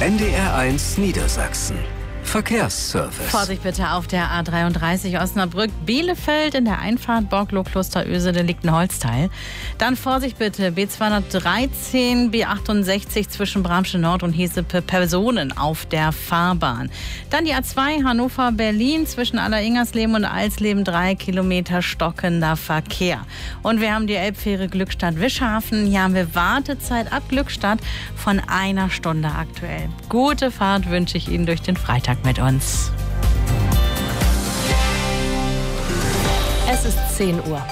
NDR1 Niedersachsen. Verkehrsservice. Vorsicht bitte auf der A33 Osnabrück-Bielefeld in der Einfahrt Borglo-Klosteröse, da liegt ein Holzteil. Dann Vorsicht bitte, B213, B68 zwischen Bramsche Nord und Hesepe, Personen auf der Fahrbahn. Dann die A2 Hannover-Berlin zwischen Alleringersleben und Alsleben, 3 Kilometer stockender Verkehr. Und wir haben die Elbfähre Glückstadt-Wischhafen. Hier haben wir Wartezeit ab Glückstadt von 1 Stunde aktuell. Gute Fahrt wünsche ich Ihnen durch den Freitag mit uns. Es ist 10 Uhr.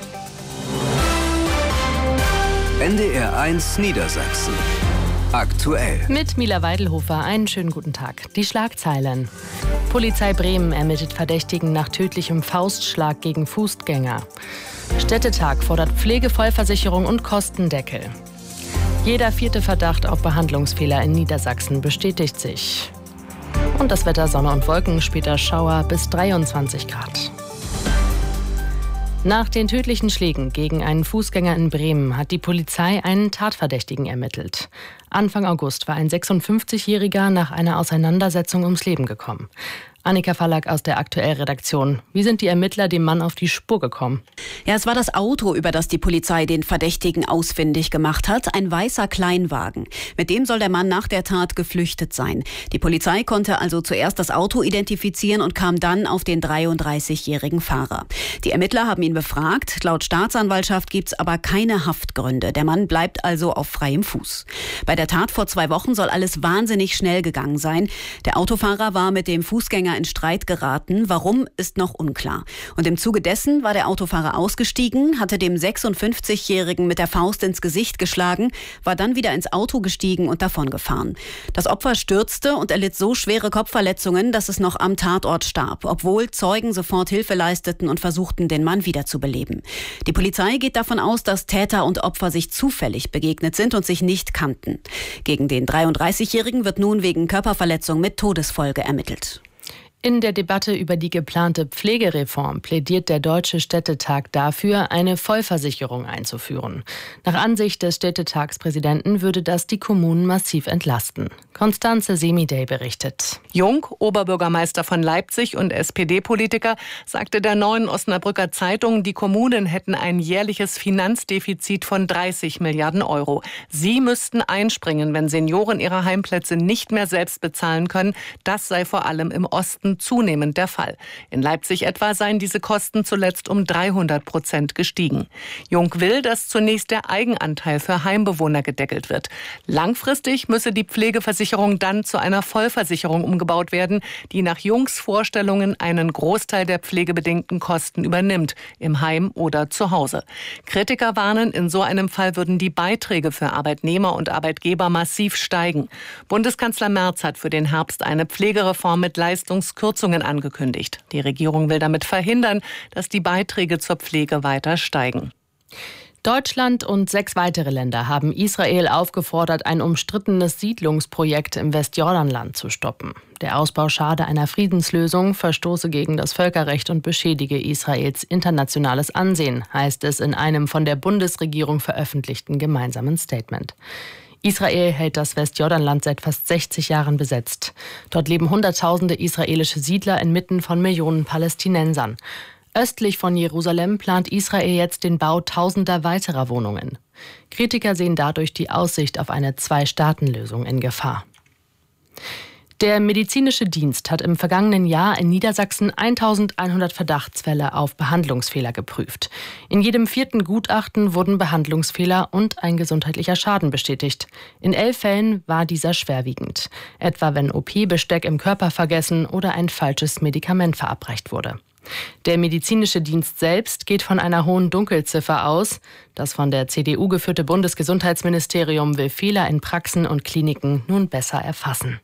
NDR1 Niedersachsen. Aktuell. Mit Mila Weidelhofer einen schönen guten Tag. Die Schlagzeilen. Polizei Bremen ermittelt Verdächtigen nach tödlichem Faustschlag gegen Fußgänger. Städtetag fordert Pflegevollversicherung und Kostendeckel. Jeder 4. Verdacht auf Behandlungsfehler in Niedersachsen bestätigt sich. Und das Wetter, Sonne und Wolken, später Schauer bis 23 Grad. Nach den tödlichen Schlägen gegen einen Fußgänger in Bremen hat die Polizei einen Tatverdächtigen ermittelt. Anfang August war ein 56-Jähriger nach einer Auseinandersetzung ums Leben gekommen. Annika Fallack aus der Aktuell-Redaktion. Wie sind die Ermittler dem Mann auf die Spur gekommen? Ja, es war das Auto, über das die Polizei den Verdächtigen ausfindig gemacht hat. Ein weißer Kleinwagen. Mit dem soll der Mann nach der Tat geflüchtet sein. Die Polizei konnte also zuerst das Auto identifizieren und kam dann auf den 33-jährigen Fahrer. Die Ermittler haben ihn befragt. Laut Staatsanwaltschaft gibt's aber keine Haftgründe. Der Mann bleibt also auf freiem Fuß. Bei der Tat vor 2 Wochen soll alles wahnsinnig schnell gegangen sein. Der Autofahrer war mit dem Fußgänger in Streit geraten. Warum, ist noch unklar. Und im Zuge dessen war der Autofahrer ausgestiegen, hatte dem 56-Jährigen mit der Faust ins Gesicht geschlagen, war dann wieder ins Auto gestiegen und davongefahren. Das Opfer stürzte und erlitt so schwere Kopfverletzungen, dass es noch am Tatort starb, obwohl Zeugen sofort Hilfe leisteten und versuchten, den Mann wiederzubeleben. Die Polizei geht davon aus, dass Täter und Opfer sich zufällig begegnet sind und sich nicht kannten. Gegen den 33-Jährigen wird nun wegen Körperverletzung mit Todesfolge ermittelt. In der Debatte über die geplante Pflegereform plädiert der Deutsche Städtetag dafür, eine Vollversicherung einzuführen. Nach Ansicht des Städtetagspräsidenten würde das die Kommunen massiv entlasten. Konstanze Semidey berichtet. Jung, Oberbürgermeister von Leipzig und SPD-Politiker, sagte der Neuen Osnabrücker Zeitung, die Kommunen hätten ein jährliches Finanzdefizit von 30 Milliarden Euro. Sie müssten einspringen, wenn Senioren ihre Heimplätze nicht mehr selbst bezahlen können. Das sei vor allem im Osten zunehmend der Fall. In Leipzig etwa seien diese Kosten zuletzt um 300% gestiegen. Jung will, dass zunächst der Eigenanteil für Heimbewohner gedeckelt wird. Langfristig müsse die Pflegeversicherung dann zu einer Vollversicherung umgebaut werden, die nach Jungs Vorstellungen einen Großteil der pflegebedingten Kosten übernimmt, im Heim oder zu Hause. Kritiker warnen, in so einem Fall würden die Beiträge für Arbeitnehmer und Arbeitgeber massiv steigen. Bundeskanzler Merz hat für den Herbst eine Pflegereform mit Leistungskürzungen angekündigt. Die Regierung will damit verhindern, dass die Beiträge zur Pflege weiter steigen. Deutschland und 6 weitere Länder haben Israel aufgefordert, ein umstrittenes Siedlungsprojekt im Westjordanland zu stoppen. Der Ausbau schade einer Friedenslösung, verstoße gegen das Völkerrecht und beschädige Israels internationales Ansehen, heißt es in einem von der Bundesregierung veröffentlichten gemeinsamen Statement. Israel hält das Westjordanland seit fast 60 Jahren besetzt. Dort leben Hunderttausende israelische Siedler inmitten von Millionen Palästinensern. Östlich von Jerusalem plant Israel jetzt den Bau tausender weiterer Wohnungen. Kritiker sehen dadurch die Aussicht auf eine Zwei-Staaten-Lösung in Gefahr. Der medizinische Dienst hat im vergangenen Jahr in Niedersachsen 1100 Verdachtsfälle auf Behandlungsfehler geprüft. In jedem 4. Gutachten wurden Behandlungsfehler und ein gesundheitlicher Schaden bestätigt. In 11 Fällen war dieser schwerwiegend, etwa wenn OP-Besteck im Körper vergessen oder ein falsches Medikament verabreicht wurde. Der medizinische Dienst selbst geht von einer hohen Dunkelziffer aus. Das von der CDU geführte Bundesgesundheitsministerium will Fehler in Praxen und Kliniken nun besser erfassen.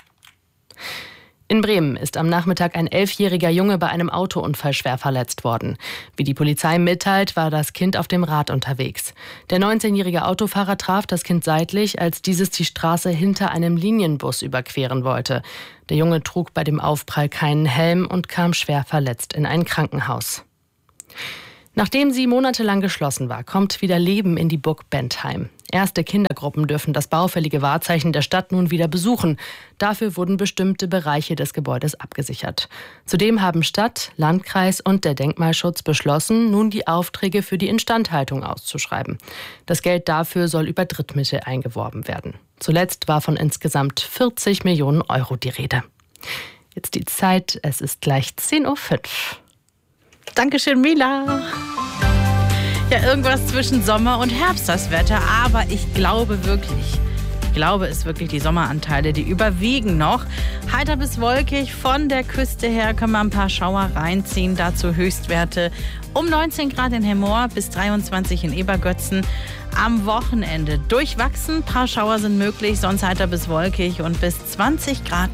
In Bremen ist am Nachmittag ein 11-jähriger Junge bei einem Autounfall schwer verletzt worden. Wie die Polizei mitteilt, war das Kind auf dem Rad unterwegs. Der 19-jährige Autofahrer traf das Kind seitlich, als dieses die Straße hinter einem Linienbus überqueren wollte. Der Junge trug bei dem Aufprall keinen Helm und kam schwer verletzt in ein Krankenhaus. Nachdem sie monatelang geschlossen war, kommt wieder Leben in die Burg Bentheim. Erste Kindergruppen dürfen das baufällige Wahrzeichen der Stadt nun wieder besuchen. Dafür wurden bestimmte Bereiche des Gebäudes abgesichert. Zudem haben Stadt, Landkreis und der Denkmalschutz beschlossen, nun die Aufträge für die Instandhaltung auszuschreiben. Das Geld dafür soll über Drittmittel eingeworben werden. Zuletzt war von insgesamt 40 Millionen Euro die Rede. Jetzt die Zeit, es ist gleich 10:05 Uhr. Dankeschön, Mila. Ja, irgendwas zwischen Sommer und Herbst das Wetter, aber ich glaube es wirklich, die Sommeranteile, die überwiegen noch. Heiter bis wolkig, von der Küste her können wir ein paar Schauer reinziehen, dazu Höchstwerte um 19 Grad in Hemmoor bis 23 in Ebergötzen. Am Wochenende durchwachsen, ein paar Schauer sind möglich, sonst heiter bis wolkig und bis 20 Grad.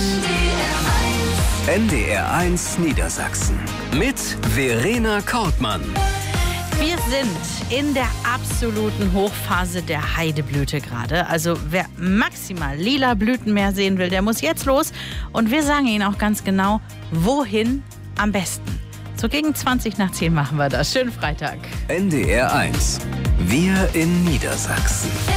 NDR1 Niedersachsen mit Verena Kortmann. Wir sind in der absoluten Hochphase der Heideblüte gerade. Also wer maximal lila Blüten mehr sehen will, der muss jetzt los. Und wir sagen Ihnen auch ganz genau, wohin am besten. So gegen 20 nach 10 machen wir das. Schönen Freitag. NDR1. Wir in Niedersachsen.